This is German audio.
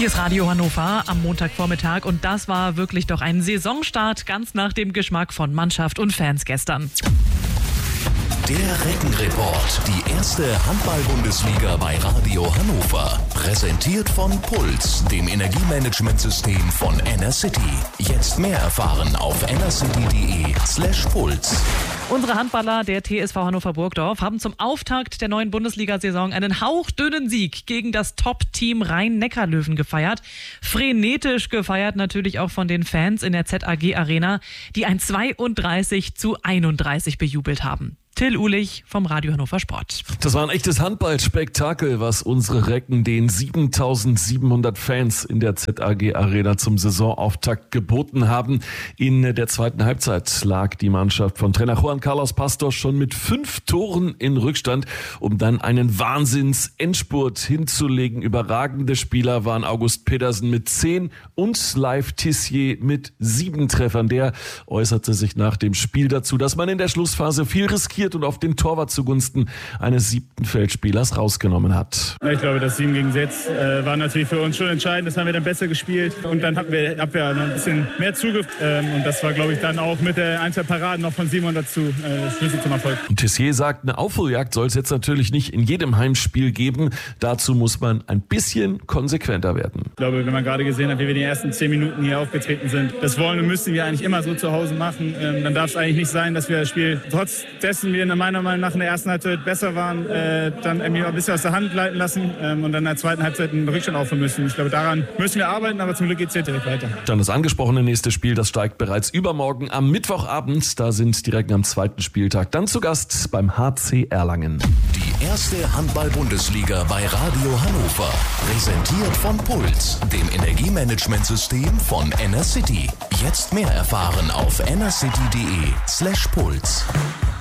Hier ist Radio Hannover am Montagvormittag und das war wirklich doch ein Saisonstart ganz nach dem Geschmack von Mannschaft und Fans gestern. Der Reckenreport, die erste Handball-Bundesliga bei Radio Hannover. Präsentiert von Puls, dem Energiemanagementsystem von Enercity. Jetzt mehr erfahren auf enercity.de/puls. Unsere Handballer der TSV Hannover Burgdorf haben zum Auftakt der neuen Bundesliga-Saison einen hauchdünnen Sieg gegen das Top-Team Rhein-Neckar-Löwen gefeiert. Frenetisch gefeiert natürlich auch von den Fans in der ZAG Arena, die ein 32:31 bejubelt haben. Till Uhlich vom Radio Hannover Sport. Das war ein echtes Handballspektakel, was unsere Recken den 7700 Fans in der ZAG Arena zum Saisonauftakt geboten haben. In der zweiten Halbzeit lag die Mannschaft von Trainer Juan Carlos Pastor schon mit 5 Toren in Rückstand, um dann einen Wahnsinns-Endspurt hinzulegen. Überragende Spieler waren August Pedersen mit 10 und Leif Tissier mit 7 Treffern. Der äußerte sich nach dem Spiel dazu, dass man in der Schlussphase viel riskiert und auf den Torwart zugunsten eines 7. Feldspielers rausgenommen hat. Ich glaube, das 7 gegen 6 war natürlich für uns schon entscheidend. Das haben wir dann besser gespielt und dann hatten wir Abwehr noch ein bisschen mehr Zugriff. Und das war, glaube ich, dann auch mit der 1-2 Paraden noch von Simon dazu Schlüssel zum Erfolg. Und Tissier sagt, eine Aufholjagd soll es jetzt natürlich nicht in jedem Heimspiel geben. Dazu muss man ein bisschen konsequenter werden. Ich glaube, wenn man gerade gesehen hat, wie wir die ersten 10 Minuten hier aufgetreten sind, das wollen und müssen wir eigentlich immer so zu Hause machen. Dann darf es eigentlich nicht sein, dass wir das Spiel trotz dessen wir meiner Meinung nach in der ersten Halbzeit besser waren, dann irgendwie ein bisschen aus der Hand leiten lassen und dann in der zweiten Halbzeit einen Rückstand aufhören müssen. Ich glaube, daran müssen wir arbeiten, aber zum Glück geht es hier direkt weiter. Dann das angesprochene nächste Spiel, das steigt bereits übermorgen am Mittwochabend. Da sind direkt am zweiten Spieltag dann zu Gast beim HC Erlangen. Die erste Handball-Bundesliga bei Radio Hannover. Präsentiert von Puls, dem Energiemanagementsystem von Enercity. Jetzt mehr erfahren auf enercity.de/puls.